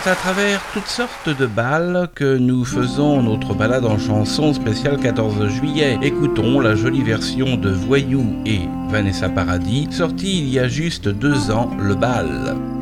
C'est à travers toutes sortes de bals que nous faisons notre balade en chanson spéciale 14 juillet. Écoutons la jolie version de Voyou et Vanessa Paradis, sortie il y a juste 2 ans, Le Bal.